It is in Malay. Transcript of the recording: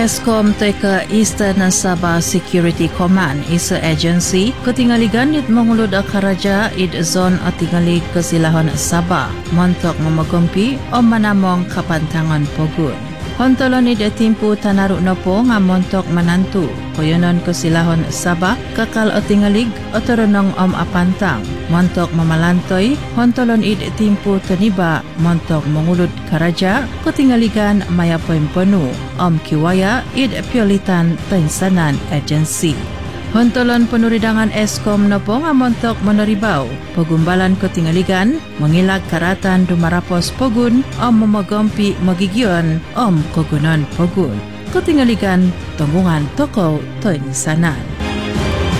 Eskom teka Eastern Sabah Security Command isa agency ketingaligan it mengulud akaraja id zon atingali kesilahan Sabah montok memagompi o manamong kapantangan pogun. Hontolon id timpu tanaruk nopo nga montok menantu koyonon kesilahan Sabah kakal atingalig otoronong apantang montok memalantoy hontolon id timpu taniba montok mengulud karaja ketingaligan mayapoy penuh kiwaya id piolitan tensanan agensi. Hontolon penuridangan Eskom nopo nga montok meneribau pagumbalan ketingaligan mengilag karatan dumarapos pogun memagompi magigion kogunan pogun ketingaligan tunggungan toko tensanan.